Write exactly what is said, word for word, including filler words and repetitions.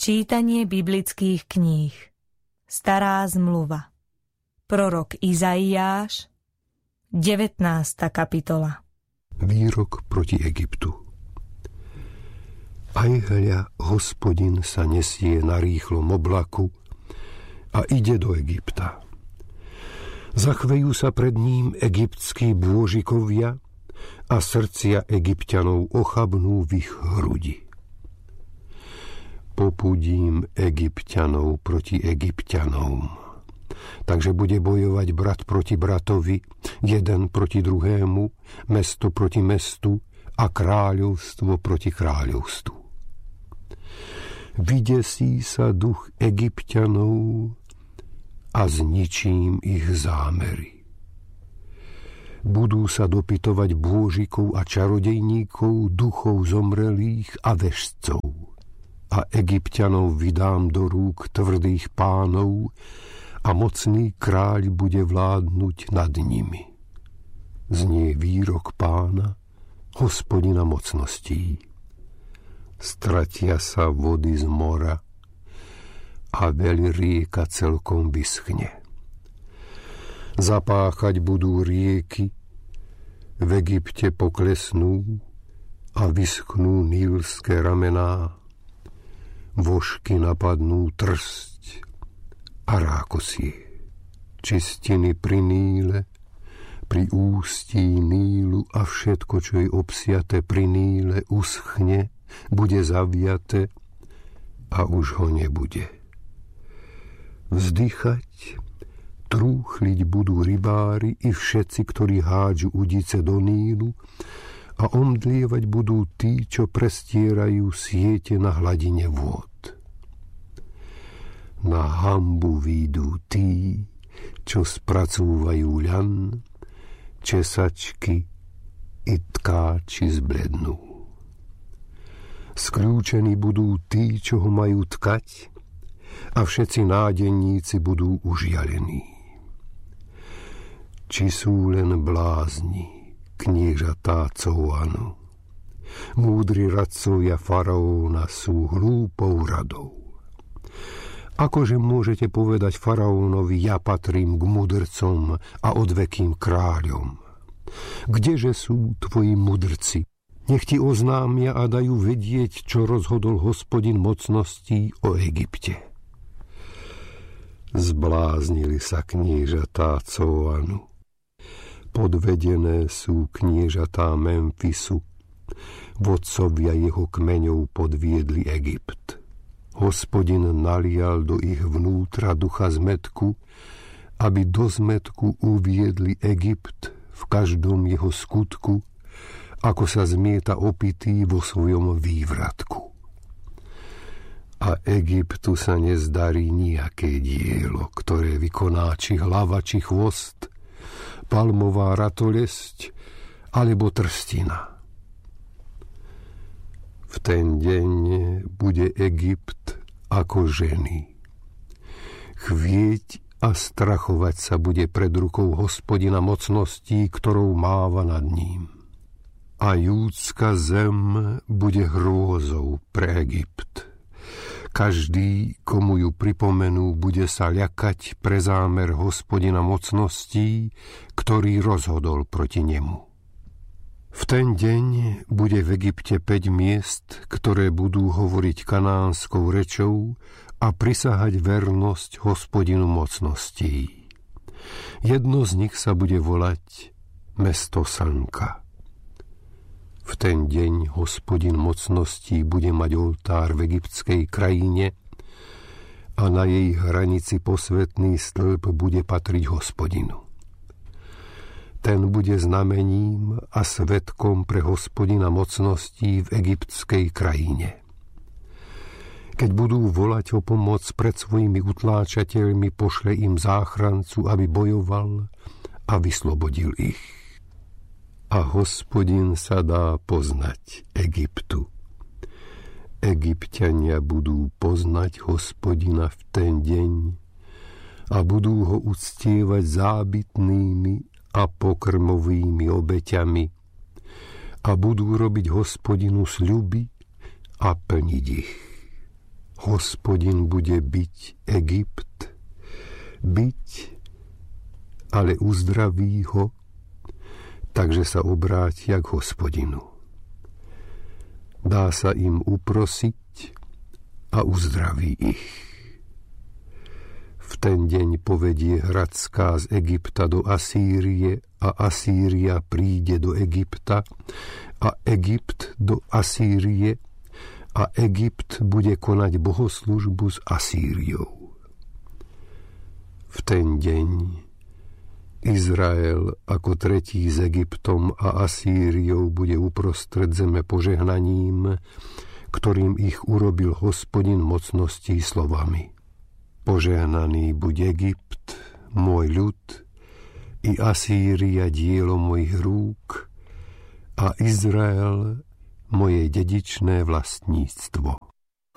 Čítanie biblických kníh. Stará zmluva. Prorok Izaiáš, devätnásta kapitola. Výrok proti Egyptu. Aj hľa, Hospodin sa nesie na rýchlom oblaku a ide do Egypta. Zachvejú sa pred ním egyptskí bôžikovia a srdcia Egypťanov ochabnú v ich hrudi. Popudím Egypťanov proti Egypťanom. Takže bude bojovať brat proti bratovi, jeden proti druhému, mesto proti mestu a kráľovstvo proti kráľovstvu. Vydesí sa duch Egypťanov a zničím ich zámery. Budú sa dopytovať bôžikov a čarodejníkov, duchov zomrelých a veštcov. A Egypťanov vydám do rúk tvrdých pánov a mocný kráľ bude vládnuť nad nimi. Znie výrok Pána, Hospodina mocností. Stratia sa vody z mora a veľ rieka celkom vyschne. Zapáchať budú rieky, v Egypte poklesnú a vyschnú nílské ramená. Vožky napadnú trsť a rákosie. Čistiny pri Níle, pri ústí Nílu a všetko, čo je obsiate pri Níle, uschne, bude zaviate a už ho nebude. Vzdychať, trúchliť budú rybári i všetci, ktorí hádžu udice do Nílu, a omdlievať budú tí, čo prestierajú siete na hladine vôd. Na hanbu výjdú tí, čo spracúvajú ľan, česačky i tkáči zblednú. Skľúčení budú tí, čo ho majú tkať, a všetci nádenníci budú užialení. Či sú len blázni, kniežatá Cóanu. Múdri radcovia faraóna sú hlúpou radou. Akože môžete povedať faraónovi, ja patrím k mudrcom a odvekým kráľom? Kdeže sú tvoji mudrci? Nech ti oznámia a dajú vedieť, čo rozhodol Hospodin mocností o Egypte. Zbláznili sa kniežatá Cóanu. Podvedené sú kniežatá Memfisu, vodcovia jeho kmeňov podviedli Egypt. Hospodin nalial do ich vnútra ducha zmätku, aby do zmätku uviedli Egypt v každom jeho skutku, ako sa zmieta opitý vo svojom vývratku. A Egyptu sa nezdarí nijaké dielo, ktoré vykoná či hlava, či chvost, palmová ratolesť alebo trstina. V ten deň bude Egypt ako ženy. Chvieť a strachovať sa bude pred rukou Hospodina mocností, ktorou máva nad ním. A júdska zem bude hrôzou pre Egypt. Každý, komu ju pripomenú, bude sa ľakať pre zámer Hospodina mocností, ktorý rozhodol proti nemu. V ten deň bude v Egypte päť miest, ktoré budú hovoriť kanánskou rečou a prisahať vernosť Hospodinu mocností. Jedno z nich sa bude volať Mesto Slnka. V ten deň Hospodin mocností bude mať oltár v egyptskej krajine a na jej hranici posvätný stĺp bude patriť Hospodinu. Ten bude znamením a svedkom pre Hospodina mocností v egyptskej krajine. Keď budú volať o pomoc pred svojimi utláčateľmi, pošle im záchrancu, aby bojoval a vyslobodil ich. A Hospodin sa dá poznať Egyptu. Egypťania budú poznať Hospodina v ten deň a budú ho uctievať zábytnými a pokrmovými obeťami a budú robiť Hospodinu sľuby a plniť ich. Hospodin bude byť Egypt, byť, ale uzdraví ho, takže sa obrátia k Hospodinu. Dá sa im uprosiť a uzdraví ich. V ten deň povedie Hradská z Egypta do Asýrie a Asýria príde do Egypta a Egypt do Asýrie a Egypt bude konať bohoslužbu s Asýriou. V ten deň Izrael ako tretí s Egyptom a Asýriou bude uprostred zeme požehnaním, ktorým ich urobil Hospodin mocností slovami. Požehnaný buď Egypt, môj ľud, i Asýria dielo mojich rúk, a Izrael moje dedičné vlastníctvo.